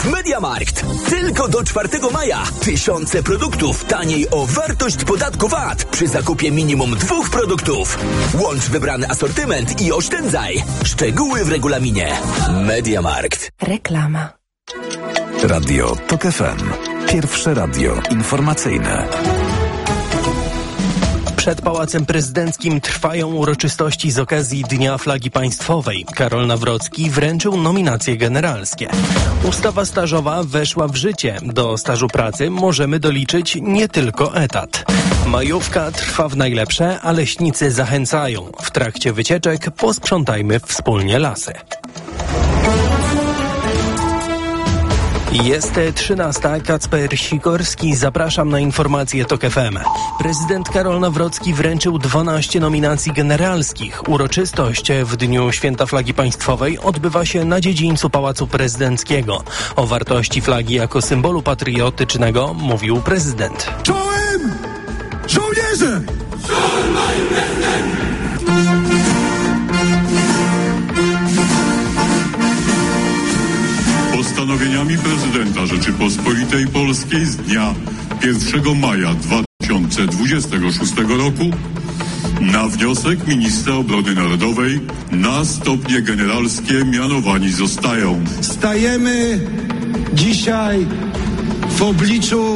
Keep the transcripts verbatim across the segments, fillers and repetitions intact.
MediaMarkt. Tylko do czwartego maja. Tysiące produktów taniej o wartość podatku V A T przy zakupie minimum dwóch produktów. Łącz wybrany asortyment i oszczędzaj. Szczegóły w regulaminie. MediaMarkt. Reklama. Radio TOK F M. Pierwsze radio informacyjne. Przed Pałacem Prezydenckim trwają uroczystości z okazji Dnia Flagi Państwowej. Karol Nawrocki wręczył nominacje generalskie. Ustawa stażowa weszła w życie. Do stażu pracy możemy doliczyć nie tylko etat. Majówka trwa w najlepsze, a leśnicy zachęcają. W trakcie wycieczek posprzątajmy wspólnie lasy. Jest trzynasta. Kacper Sikorski. Zapraszam na informacje TOK F M. Prezydent Karol Nawrocki wręczył dwanaście nominacji generalskich. Uroczystość w Dniu Święta Flagi Państwowej odbywa się na dziedzińcu Pałacu Prezydenckiego. O wartości flagi jako symbolu patriotycznego mówił prezydent. Czołem żołnierze! Czołem panie prezydent! Postanowieniami prezydenta Rzeczypospolitej Polskiej z dnia pierwszego maja dwa tysiące dwudziestego szóstego roku na wniosek ministra obrony narodowej na stopnie generalskie mianowani zostają. Stajemy dzisiaj w obliczu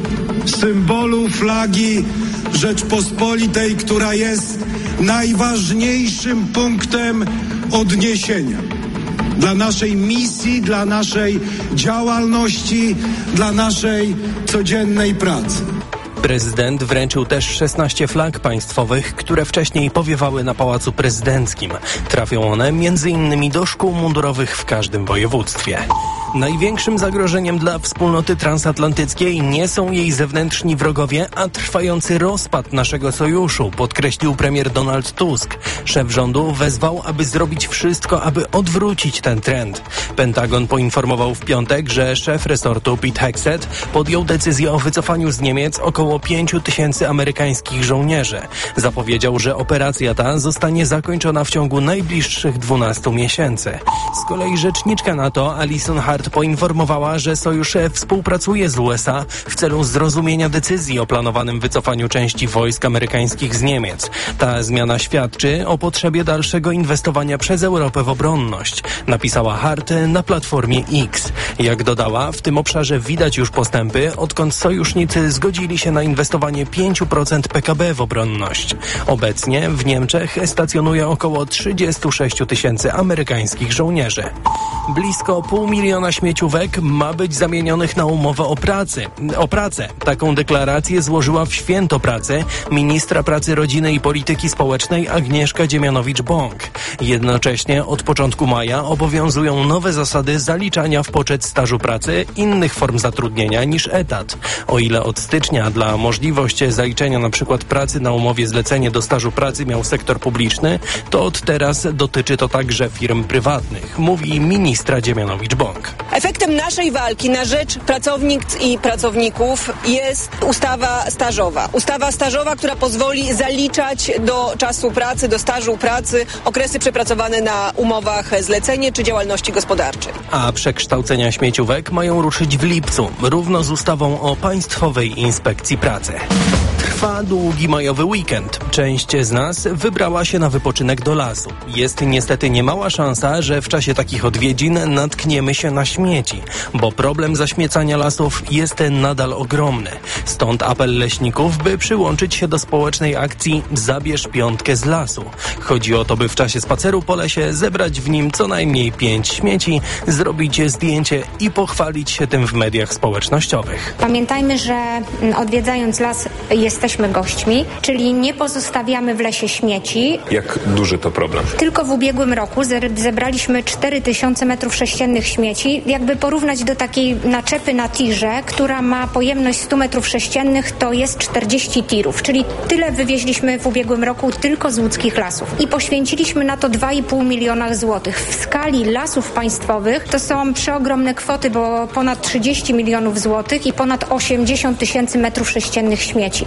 symbolu flagi Rzeczpospolitej, która jest najważniejszym punktem odniesienia dla naszej misji, dla naszej działalności, dla naszej codziennej pracy. Prezydent wręczył też szesnaście flag państwowych, które wcześniej powiewały na Pałacu Prezydenckim. Trafią one między innymi do szkół mundurowych w każdym województwie. Największym zagrożeniem dla wspólnoty transatlantyckiej nie są jej zewnętrzni wrogowie, a trwający rozpad naszego sojuszu, podkreślił premier Donald Tusk. Szef rządu wezwał, aby zrobić wszystko, aby odwrócić ten trend. Pentagon poinformował w piątek, że szef resortu Pete Hegseth podjął decyzję o wycofaniu z Niemiec około pięciu tysięcy amerykańskich żołnierzy. Zapowiedział, że operacja ta zostanie zakończona w ciągu najbliższych dwunastu miesięcy. Z kolei rzeczniczka NATO Alison Hart poinformowała, że sojusz współpracuje z U S A w celu zrozumienia decyzji o planowanym wycofaniu części wojsk amerykańskich z Niemiec. Ta zmiana świadczy o potrzebie dalszego inwestowania przez Europę w obronność, napisała Hart na platformie X. Jak dodała, w tym obszarze widać już postępy, odkąd sojusznicy zgodzili się na inwestowanie pięć procent P K B w obronność. Obecnie w Niemczech stacjonuje około trzydzieści sześć tysięcy amerykańskich żołnierzy. Blisko pół miliona śmieciówek ma być zamienionych na umowę o pracy. O pracę. Taką deklarację złożyła w Święto Pracy ministra pracy, rodziny i polityki społecznej Agnieszka Dziemianowicz-Bąk. Jednocześnie od początku maja obowiązują nowe zasady zaliczania w poczet stażu pracy innych form zatrudnienia niż etat. O ile od stycznia dla możliwości zaliczenia np. pracy na umowie zlecenie do stażu pracy miał sektor publiczny, to od teraz dotyczy to także firm prywatnych, mówi ministra Dziemianowicz-Bąk. Efektem naszej walki na rzecz pracownic i pracowników jest ustawa stażowa. Ustawa stażowa, która pozwoli zaliczać do czasu pracy, do stażu pracy okresy przepracowane na umowach zlecenie czy działalności gospodarczej. A przekształcenia śmieciówek mają ruszyć w lipcu, równo z ustawą o Państwowej Inspekcji Pracy. Trwa długi majowy weekend. Część z nas wybrała się na wypoczynek do lasu. Jest niestety niemała szansa, że w czasie takich odwiedzin natkniemy się na śmieci, bo problem zaśmiecania lasów jest nadal ogromny. Stąd apel leśników, by przyłączyć się do społecznej akcji Zabierz piątkę z lasu. Chodzi o to, by w czasie spaceru po lesie zebrać w nim co najmniej pięć śmieci, zrobić zdjęcie i pochwalić się tym w mediach społecznościowych. Pamiętajmy, że odwiedzając las jesteśmy gośćmi, czyli nie pozostawiamy w lesie śmieci. Jak duży to problem? Tylko w ubiegłym roku zebraliśmy cztery tysiące metrów sześciennych śmieci. Jakby porównać do takiej naczepy na tirze, która ma pojemność sto metrów sześciennych, to jest czterdzieści tirów, czyli tyle wywieźliśmy w ubiegłym roku tylko z łódzkich lasów. I poświęciliśmy na to dwa i pół miliona złotych. W skali lasów państwowych to są przeogromne kwoty, bo ponad trzydzieści milionów złotych i ponad osiemdziesiąt tysięcy metrów sześciennych śmieci.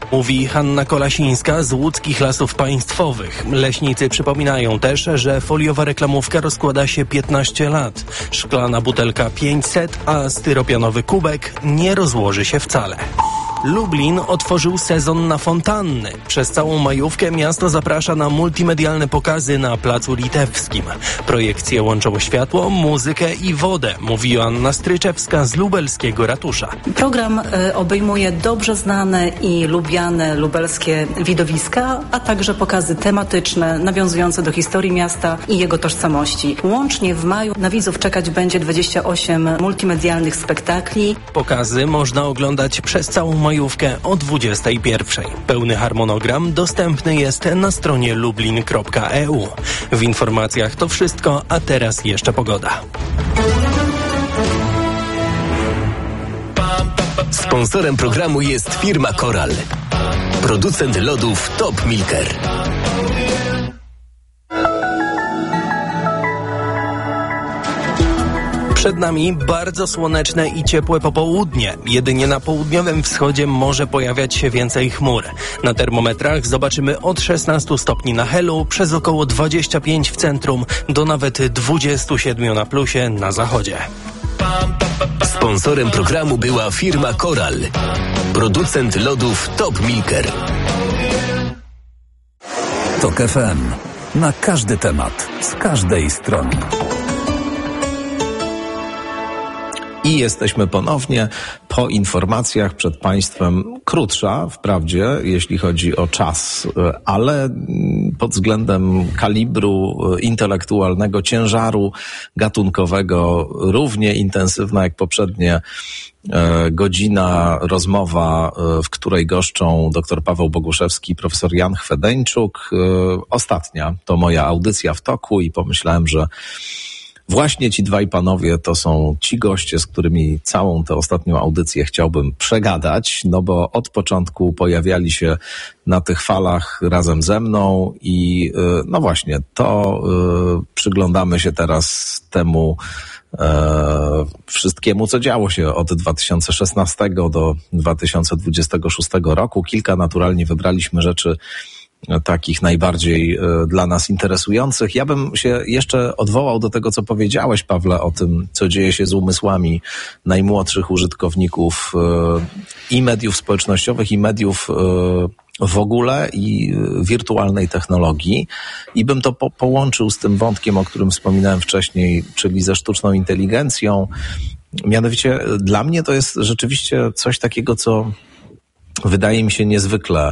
Mówi Hanna Kolasińska z Łódzkich Lasów Państwowych. Leśnicy przypominają też, że foliowa reklamówka rozkłada się piętnaście lat. Szklana butelka pięćset, a styropianowy kubek nie rozłoży się wcale. Lublin otworzył sezon na fontanny. Przez całą majówkę miasto zaprasza na multimedialne pokazy na Placu Litewskim. Projekcje łączą światło, muzykę i wodę, mówi Joanna Stryczewska z lubelskiego ratusza. Program y, obejmuje dobrze znane i lubiane lubelskie widowiska, a także pokazy tematyczne, nawiązujące do historii miasta i jego tożsamości. Łącznie w maju na widzów czekać będzie dwadzieścia osiem multimedialnych spektakli. Pokazy można oglądać przez całą majówkę o dwudziestej pierwszej. Pełny harmonogram dostępny jest na stronie lublin kropka e u. W informacjach to wszystko, a teraz jeszcze pogoda. Sponsorem programu jest firma Koral, producent lodów Top Milker. Przed nami bardzo słoneczne i ciepłe popołudnie. Jedynie na południowym wschodzie może pojawiać się więcej chmur. Na termometrach zobaczymy od szesnastu stopni na Helu, przez około dwadzieścia pięć w centrum, do nawet dwudziestu siedmiu na plusie na zachodzie. Sponsorem programu była firma Koral, producent lodów Top Milker. Tok F M. Na każdy temat, z każdej strony. I jesteśmy ponownie po informacjach przed Państwem. Krótsza wprawdzie, jeśli chodzi o czas, ale pod względem kalibru intelektualnego, ciężaru gatunkowego równie intensywna jak poprzednie godzina, rozmowa, w której goszczą dr Paweł Boguszewski i profesor Jan Chwedeńczuk. Ostatnia to moja audycja w toku i pomyślałem, że właśnie ci dwaj panowie to są ci goście, z którymi całą tę ostatnią audycję chciałbym przegadać, no bo od początku pojawiali się na tych falach razem ze mną i no właśnie, to przyglądamy się teraz temu e, wszystkiemu, co działo się od dwa tysiące szesnastego do dwa tysiące dwudziestego szóstego roku. Kilka naturalnie wybraliśmy rzeczy takich najbardziej dla nas interesujących. Ja bym się jeszcze odwołał do tego, co powiedziałeś, Pawle, o tym, co dzieje się z umysłami najmłodszych użytkowników i mediów społecznościowych, i mediów w ogóle, i wirtualnej technologii. I bym to po- połączył z tym wątkiem, o którym wspominałem wcześniej, czyli ze sztuczną inteligencją. Mianowicie dla mnie to jest rzeczywiście coś takiego, co wydaje mi się niezwykle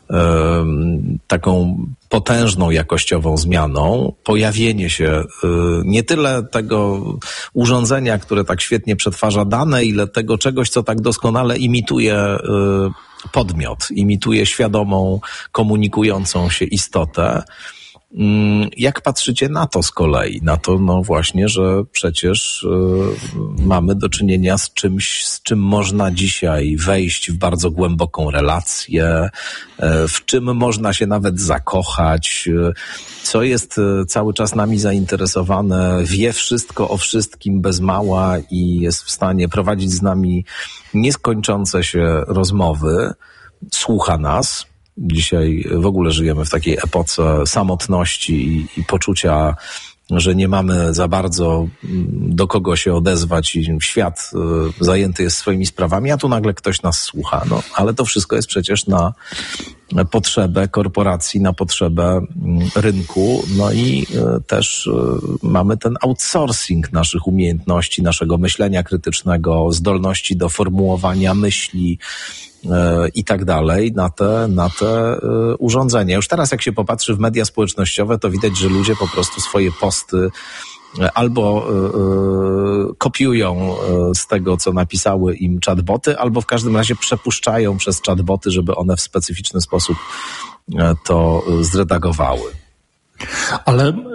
taką potężną jakościową zmianą, pojawienie się nie tyle tego urządzenia, które tak świetnie przetwarza dane, ile tego czegoś, co tak doskonale imituje podmiot, imituje świadomą, komunikującą się istotę. Jak patrzycie na to z kolei? Na to, no właśnie, że przecież y, mamy do czynienia z czymś, z czym można dzisiaj wejść w bardzo głęboką relację, y, w czym można się nawet zakochać, y, co jest y, cały czas nami zainteresowane, wie wszystko o wszystkim bez mała i jest w stanie prowadzić z nami nieskończące się rozmowy, słucha nas. Dzisiaj w ogóle żyjemy w takiej epoce samotności i, i poczucia, że nie mamy za bardzo do kogo się odezwać i świat y, zajęty jest swoimi sprawami, a tu nagle ktoś nas słucha. No, ale to wszystko jest przecież na potrzebę korporacji, na potrzebę y, rynku. No i y, też y, mamy ten outsourcing naszych umiejętności, naszego myślenia krytycznego, zdolności do formułowania myśli, i tak dalej, na te, na te y, urządzenia. Już teraz jak się popatrzy w media społecznościowe, to widać, że ludzie po prostu swoje posty albo y, y, kopiują y, z tego, co napisały im chatboty, albo w każdym razie przepuszczają przez chatboty, żeby one w specyficzny sposób y, to y, zredagowały. Ale y,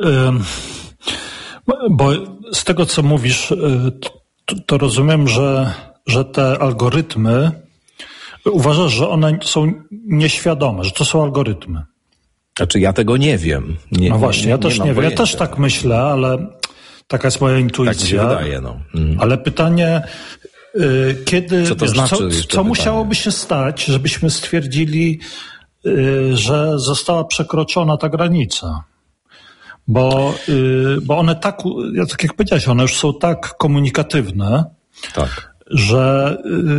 bo z tego, co mówisz, y, to, to rozumiem, że, że te algorytmy uważasz, że one są nieświadome, że to są algorytmy? Znaczy ja tego nie wiem. Nie, no właśnie, nie, ja nie, też nie nie wiem. pojęcia. Ja też tak myślę, ale taka jest moja intuicja. Tak mi się wydaje, no. Mm. Ale pytanie, Kiedy, co to wiesz, znaczy? Co, co musiałoby się stać, żebyśmy stwierdzili, że została przekroczona ta granica? Bo, bo one tak, tak jak powiedziałeś, one już są tak komunikatywne, tak. że...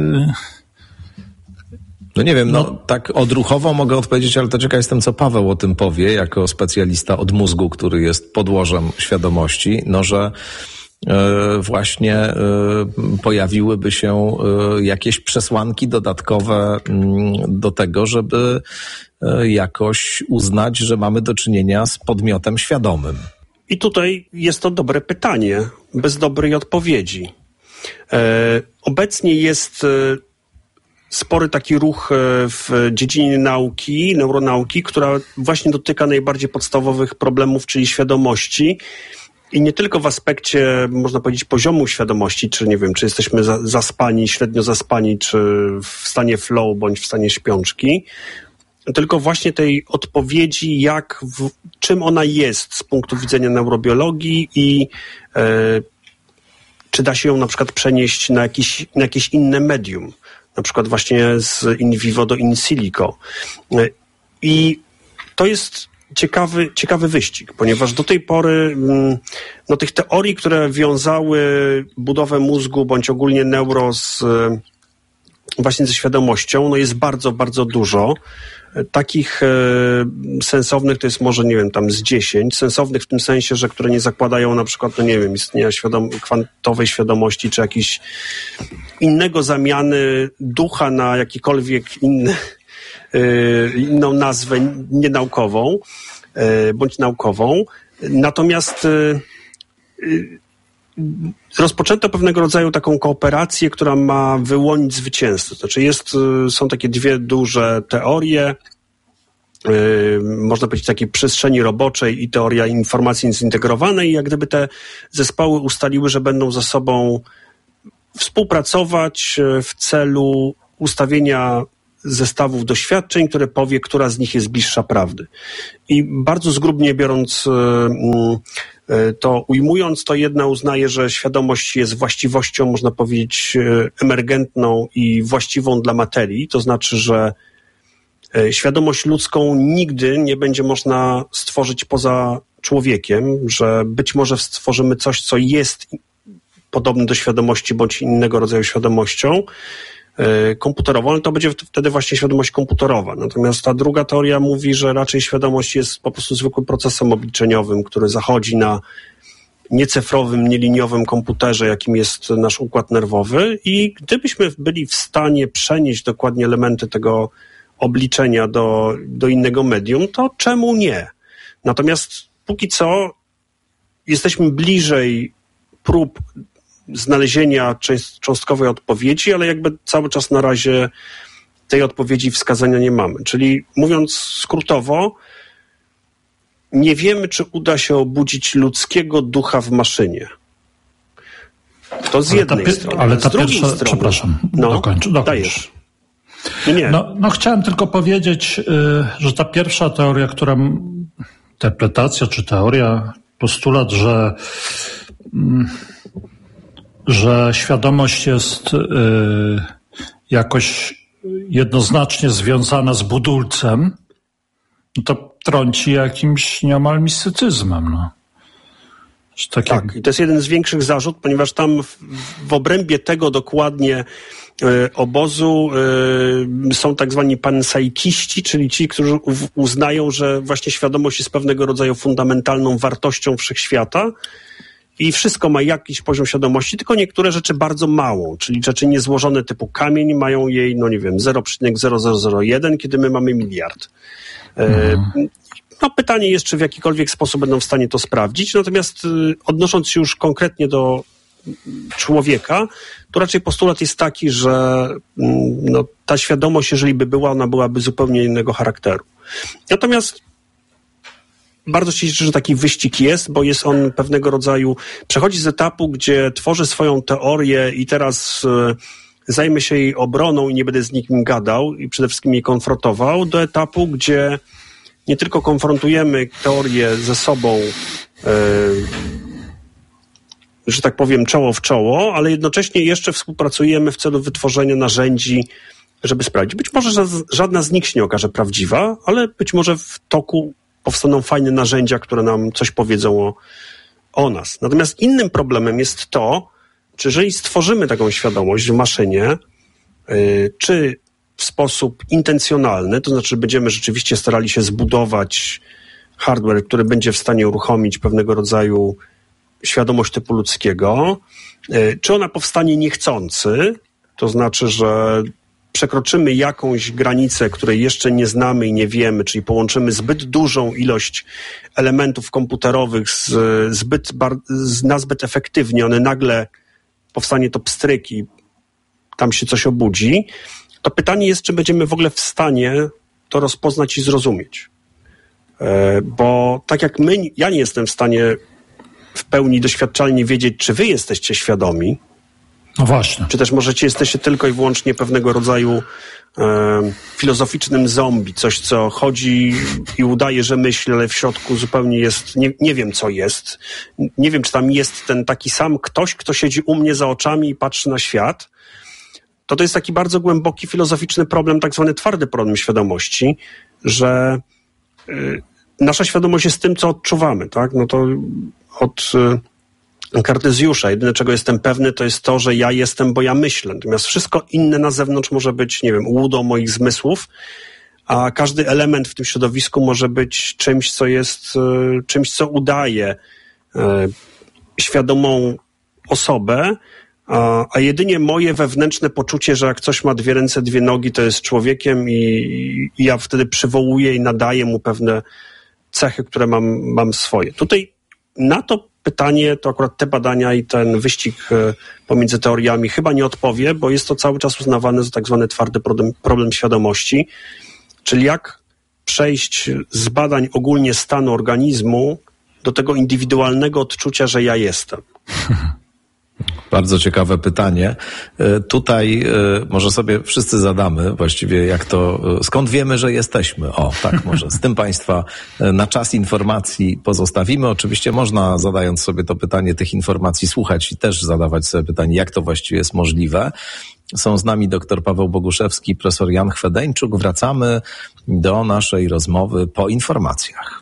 No nie wiem, no, no tak odruchowo mogę odpowiedzieć, ale to ciekaw jestem, co Paweł o tym powie, jako specjalista od mózgu, który jest podłożem świadomości, no że właśnie pojawiłyby się jakieś przesłanki dodatkowe do tego, żeby jakoś uznać, że mamy do czynienia z podmiotem świadomym. I tutaj jest to dobre pytanie, bez dobrej odpowiedzi. Obecnie jest spory taki ruch w dziedzinie nauki, neuronauki, która właśnie dotyka najbardziej podstawowych problemów, czyli świadomości. I nie tylko w aspekcie, można powiedzieć, poziomu świadomości, czy nie wiem, czy jesteśmy za, zaspani, średnio zaspani, czy w stanie flow, bądź w stanie śpiączki, tylko właśnie tej odpowiedzi, jak, w, czym ona jest z punktu widzenia neurobiologii i e, czy da się ją na przykład przenieść na, jakiś, na jakieś inne medium, na przykład właśnie z in vivo do in silico. E, I to jest Ciekawy, ciekawy wyścig, ponieważ do tej pory no, tych teorii, które wiązały budowę mózgu bądź ogólnie neuro z, właśnie ze świadomością, no jest bardzo, bardzo dużo. Takich e, sensownych to jest może, nie wiem, tam z dziesięć. Sensownych w tym sensie, że które nie zakładają na przykład, no nie wiem, istnienia świadom- kwantowej świadomości, czy jakiś innego zamiany ducha na jakikolwiek inny inną nazwę nienaukową bądź naukową. Natomiast rozpoczęto pewnego rodzaju taką kooperację, która ma wyłonić zwycięzcę. Znaczy jest, są takie dwie duże teorie, można powiedzieć takiej przestrzeni roboczej i teoria informacji zintegrowanej. I jak gdyby te zespoły ustaliły, że będą ze sobą współpracować w celu ustawienia zestawów doświadczeń, które powie, która z nich jest bliższa prawdy. I bardzo zgrubnie biorąc to, ujmując, to jedna uznaje, że świadomość jest właściwością, można powiedzieć, emergentną i właściwą dla materii. To znaczy, że świadomość ludzką nigdy nie będzie można stworzyć poza człowiekiem, że być może stworzymy coś, co jest podobne do świadomości bądź innego rodzaju świadomością komputerową, ale to będzie wtedy właśnie świadomość komputerowa. Natomiast ta druga teoria mówi, że raczej świadomość jest po prostu zwykłym procesem obliczeniowym, który zachodzi na niecyfrowym, nieliniowym komputerze, jakim jest nasz układ nerwowy i gdybyśmy byli w stanie przenieść dokładnie elementy tego obliczenia do, do innego medium, to czemu nie? Natomiast póki co jesteśmy bliżej prób znalezienia cząstkowej odpowiedzi, ale jakby cały czas na razie tej odpowiedzi wskazania nie mamy. Czyli mówiąc skrótowo, nie wiemy, czy uda się obudzić ludzkiego ducha w maszynie. To z ale jednej pi- strony. Ale ta z drugiej pierwsza, strony, przepraszam, no, dokończ, dokończ. Dajesz. Nie. No, no chciałem tylko powiedzieć, że ta pierwsza teoria, która interpretacja czy teoria, postulat, że że świadomość jest jakoś jednoznacznie związana z budulcem, to trąci jakimś nieomal mistycyzmem. No. Tak, tak jak... i to jest jeden z większych zarzut, ponieważ tam w, w obrębie tego dokładnie y, obozu y, są tak zwani panpsychiści, czyli ci, którzy u, uznają, że właśnie świadomość jest pewnego rodzaju fundamentalną wartością wszechświata i wszystko ma jakiś poziom świadomości, tylko niektóre rzeczy bardzo małą, czyli rzeczy niezłożone typu kamień mają jej, no nie wiem, zero przecinek zero zero zero jeden, kiedy my mamy miliard. Mhm. Y, No pytanie jest, czy w jakikolwiek sposób będą w stanie to sprawdzić. Natomiast y, odnosząc się już konkretnie do człowieka, to raczej postulat jest taki, że y, no, ta świadomość, jeżeli by była, ona byłaby zupełnie innego charakteru. Natomiast bardzo się cieszę, że taki wyścig jest, bo jest on pewnego rodzaju, przechodzi z etapu, gdzie tworzy swoją teorię i teraz y, zajmę się jej obroną i nie będę z nikim gadał i przede wszystkim jej konfrontował, do etapu, gdzie nie tylko konfrontujemy teorię ze sobą, że tak powiem, czoło w czoło, ale jednocześnie jeszcze współpracujemy w celu wytworzenia narzędzi, żeby sprawdzić. Być może że żadna z nich się nie okaże prawdziwa, ale być może w toku powstaną fajne narzędzia, które nam coś powiedzą o, o nas. Natomiast innym problemem jest to, czy jeżeli stworzymy taką świadomość w maszynie, yy, czy w sposób intencjonalny, to znaczy będziemy rzeczywiście starali się zbudować hardware, który będzie w stanie uruchomić pewnego rodzaju świadomość typu ludzkiego, yy, czy ona powstanie niechcący, to znaczy, że przekroczymy jakąś granicę, której jeszcze nie znamy i nie wiemy, czyli połączymy zbyt dużą ilość elementów komputerowych z, zbyt, bar, z, nazbyt efektywnie, one nagle powstanie to pstryk i tam się coś obudzi, to pytanie jest, czy będziemy w ogóle w stanie to rozpoznać i zrozumieć. E, bo tak jak my, ja nie jestem w stanie w pełni doświadczalnie wiedzieć, czy wy jesteście świadomi, no właśnie. Czy też możecie jesteście tylko i wyłącznie pewnego rodzaju e, filozoficznym zombie, coś co chodzi i udaje, że myśli, ale w środku zupełnie jest, nie, nie wiem co jest. Nie wiem, czy tam jest ten taki sam ktoś, kto siedzi u mnie za oczami i patrzy na świat. To to jest taki bardzo głęboki filozoficzny problem, tak zwany twardy problem świadomości, że y, nasza świadomość jest tym, co odczuwamy, tak? No to od y, Kartezjusza, jedyne czego jestem pewny, to jest to, że ja jestem, bo ja myślę. Natomiast wszystko inne na zewnątrz może być, nie wiem, ułudą moich zmysłów, a każdy element w tym środowisku może być czymś, co jest, y, czymś, co udaje y, świadomą osobę, a, a jedynie moje wewnętrzne poczucie, że jak coś ma dwie ręce, dwie nogi, to jest człowiekiem i, i ja wtedy przywołuję i nadaję mu pewne cechy, które mam, mam swoje. Tutaj na to pytanie, to akurat te badania i ten wyścig pomiędzy teoriami chyba nie odpowie, bo jest to cały czas uznawane za tak zwany twardy problem, problem świadomości, czyli jak przejść z badań ogólnie stanu organizmu do tego indywidualnego odczucia, że ja jestem. Bardzo ciekawe pytanie. Tutaj może sobie wszyscy zadamy właściwie jak to, skąd wiemy, że jesteśmy. O, tak, może z tym Państwa na czas informacji pozostawimy. Oczywiście można, zadając sobie to pytanie, tych informacji słuchać i też zadawać sobie pytanie, jak to właściwie jest możliwe. Są z nami dr Paweł Boguszewski, profesor Jan Chwedeńczuk. Wracamy do naszej rozmowy po informacjach.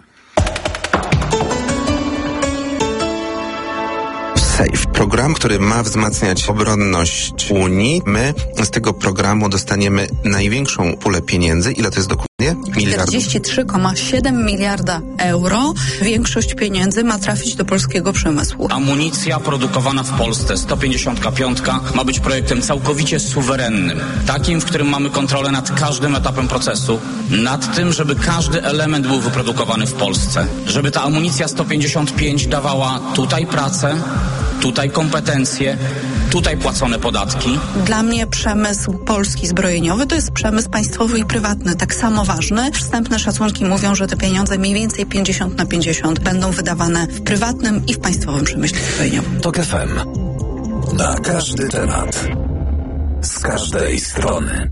Safe. Program, który ma wzmacniać obronność Unii. My z tego programu dostaniemy największą pulę pieniędzy. Ile to jest dokładnie? Miliardów? czterdzieści trzy przecinek siedem miliarda euro. Większość pieniędzy ma trafić do polskiego przemysłu. Amunicja produkowana w Polsce, sto pięćdziesiąt pięć, ma być projektem całkowicie suwerennym. Takim, w którym mamy kontrolę nad każdym etapem procesu. Nad tym, żeby każdy element był wyprodukowany w Polsce. Żeby ta amunicja sto pięćdziesiąt pięć dawała tutaj pracę, tutaj kompetencje, tutaj płacone podatki. Dla mnie przemysł polski zbrojeniowy to jest przemysł państwowy i prywatny, tak samo ważny. Wstępne szacunki mówią, że te pieniądze mniej więcej pięćdziesiąt na pięćdziesiąt będą wydawane w prywatnym i w państwowym przemyśle zbrojeniowym. Tok F M. Na każdy temat. Z każdej strony.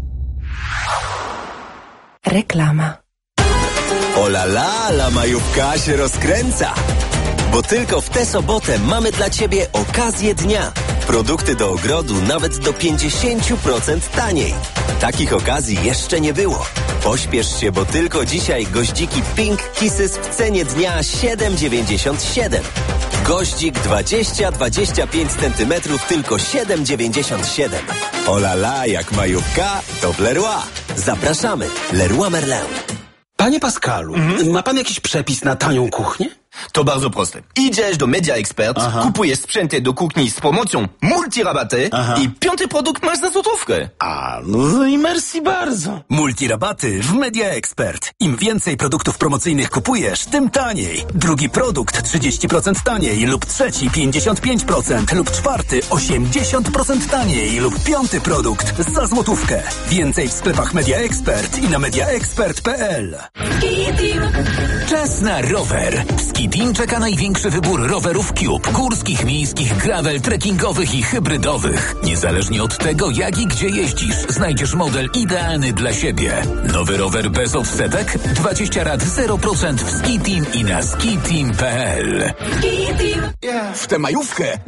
Reklama. O la la, la majówka się rozkręca. Bo tylko w tę sobotę mamy dla Ciebie okazję dnia. Produkty do ogrodu nawet do pięćdziesiąt procent taniej. Takich okazji jeszcze nie było. Pośpiesz się, bo tylko dzisiaj goździki Pink Kisses w cenie dnia siedem dziewięćdziesiąt siedem. Goździk dwadzieścia na dwadzieścia pięć centymetrów tylko siedem dziewięćdziesiąt siedem. O la la, jak majówka, to w Leroy. Zapraszamy. Leroy Merlin. Panie Pascalu, mm. ma pan jakiś przepis na tanią kuchnię? To bardzo proste. Idziesz do Media Expert, Aha. kupujesz sprzęty do kuchni z promocją multirabaty Aha. i piąty produkt masz za złotówkę. A, no i merci bardzo. Multirabaty w Media Expert. Im więcej produktów promocyjnych kupujesz, tym taniej. Drugi produkt trzydzieści procent taniej lub trzeci pięćdziesiąt pięć procent lub czwarty osiemdziesiąt procent taniej lub piąty produkt za złotówkę. Więcej w sklepach Media Expert i na mediaexpert kropka p l. Czas na rower. Ski-Team czeka największy wybór rowerów Cube, górskich, miejskich, gravel, trekkingowych i hybrydowych. Niezależnie od tego, jak i gdzie jeździsz, znajdziesz model idealny dla siebie. Nowy rower bez odsetek, dwadzieścia rat zero procent w Ski-Team i na ski team kropka p l. W tę majówkę